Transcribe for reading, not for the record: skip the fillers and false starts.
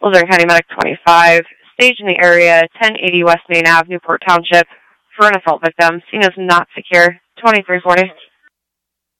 Luzerne County Medic 25, stage in the area, 1080 West Main Ave, Newport Township, for an assault victim. Scene is not secure. 2340.